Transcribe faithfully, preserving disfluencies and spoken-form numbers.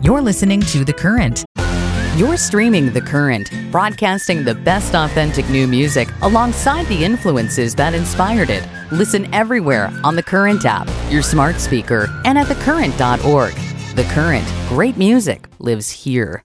You're listening to The Current. You're streaming The Current, broadcasting the best authentic new music alongside the influences that inspired it. Listen everywhere on The Current app, your smart speaker, and at the current dot org. The Current, great music lives here.